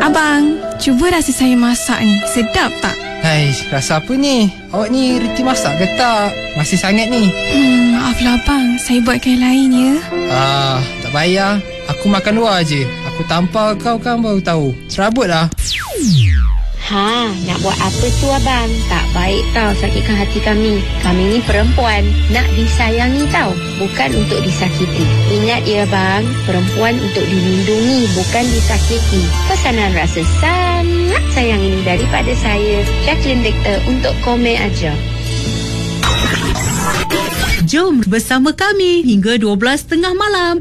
Abang, cuba rasa saya masak ni. Sedap tak? Hai, rasa apa ni? Awak ni reti masak ke tak? Masih sangat ni. Maaflah abang, saya buatkan yang lain ya. Tak payah. Aku makan luar je. Aku tampar kau kan baru tahu. Serabutlah. Nak buat apa tu abang? Tak baik tau sakitkan hati kami. Kami ni perempuan, nak disayangi tau, bukan untuk disakiti. Ingat ya bang, perempuan untuk dilindungi, bukan disakiti. Pesanan rasa sangat sayang ini daripada saya, Jacqueline Dictor, untuk komen aja. Jom bersama kami hingga 12.30 malam.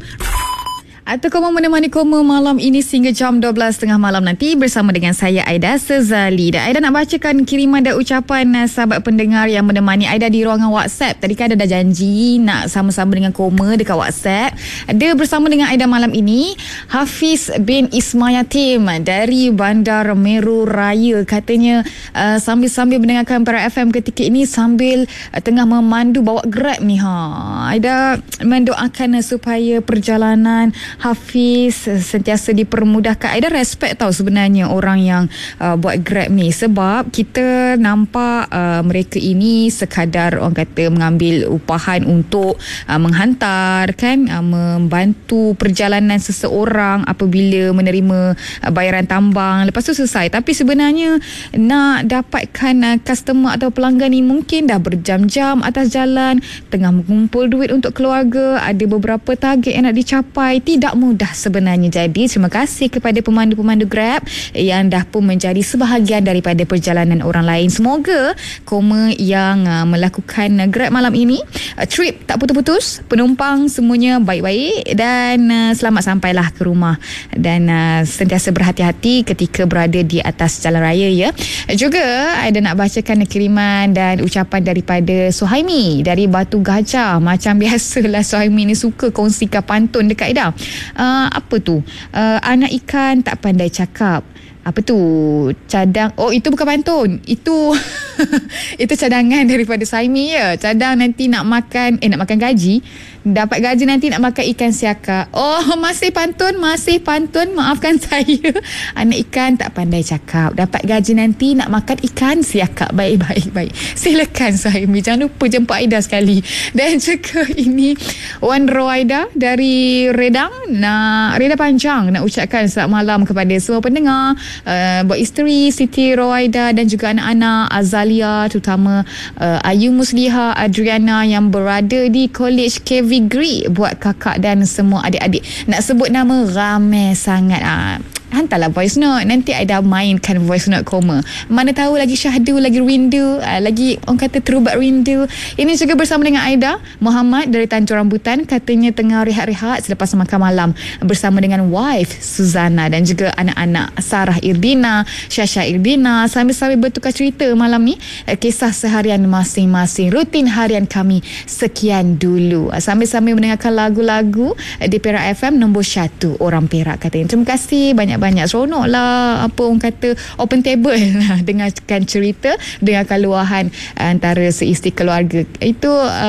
Atau Koma menemani Koma malam ini sehingga jam 12.30 malam nanti bersama dengan saya Aida Sezali. Dan Aida nak bacakan kiriman dan ucapan sahabat pendengar yang menemani Aida di ruangan WhatsApp. Tadi kan Aida dah janji nak sama-sama dengan Koma dekat WhatsApp. Ada bersama dengan Aida malam ini Hafiz bin Ismayatim dari Bandar Meru Raya. Katanya sambil-sambil mendengarkan Para FM ketika ini sambil tengah memandu bawa Grab ni. Aida mendoakan supaya perjalanan Hafiz sentiasa dipermudahkan. Aida respect tau sebenarnya orang yang buat Grab ni, sebab kita nampak mereka ini sekadar orang kata mengambil upahan untuk menghantar kan, membantu perjalanan seseorang apabila menerima bayaran tambang, lepas tu selesai. Tapi sebenarnya nak dapatkan customer atau pelanggan ni mungkin dah berjam-jam atas jalan, tengah mengumpul duit untuk keluarga, ada beberapa target yang nak dicapai. Tidak mudah sebenarnya. Jadi terima kasih kepada pemandu-pemandu Grab yang dah pun menjadi sebahagian daripada perjalanan orang lain. Semoga Koma yang melakukan Grab malam ini, trip tak putus-putus, penumpang semuanya baik-baik dan selamat sampailah ke rumah, dan sentiasa berhati-hati ketika berada di atas jalan raya ya. Juga ada nak bacakan kiriman dan ucapan daripada Suhaimi dari Batu Gajah. Macam biasalah Suhaimi ni suka kongsikan pantun dekat Aida. Apa tu? Anak ikan tak pandai cakap. Apa tu? Cadang. Oh, itu bukan pantun. Itu itu cadangan daripada Saimi ya. Cadang nanti nak makan gaji. Dapat gaji nanti nak makan ikan siakap. Oh, masih pantun. Maafkan saya. Anak ikan tak pandai cakap. Dapat gaji nanti nak makan ikan siakap. Baik. Silakan Saimi. Jangan lupa jemput Aida sekali. Dan juga ini Wan Roaida dari Redang. Reda Panjang nak ucapkan selamat malam kepada semua pendengar. Buat isteri Siti Roaida dan juga anak-anak Azalia, terutama Ayu Musliha, Adriana yang berada di College KV Gri, buat kakak dan semua adik-adik. Nak sebut nama ramai sangat. Hantarlah voice note. Nanti Aida mainkan voice note Koma. Mana tahu lagi syahdu, lagi rindu, lagi orang kata terubat rindu. Ini juga bersama dengan Aida Muhammad dari Tanjung Rambutan. Katanya tengah rehat-rehat selepas makan malam bersama dengan wife Suzana dan juga anak-anak Sarah Irdina, Syasha Irdina, sambil-sambil bertukar cerita malam ni, kisah seharian masing-masing, rutin harian kami sekian dulu, sambil-sambil mendengarkan lagu-lagu di Perak FM nombor 1 orang Perak. Katanya terima kasih banyak seronok lah, apa orang kata open table lah, dengarkan cerita, dengarkan luahan antara seisteri keluarga. Itu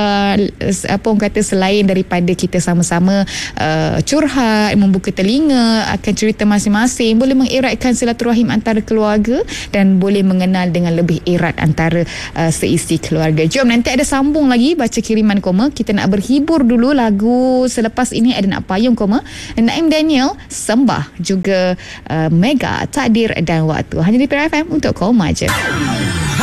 apa orang kata, selain daripada kita sama-sama curhat, membuka telinga akan cerita masing-masing, boleh mengeratkan silaturahim antara keluarga dan boleh mengenal dengan lebih erat antara seisteri keluarga. Jom nanti ada sambung lagi baca kiriman Koma. Kita nak berhibur dulu, lagu selepas ini ada Nak Payung Koma, Naim Daniel Sembah, juga Mega Takdir dan Waktu, hanya di PRFM untuk Koma je.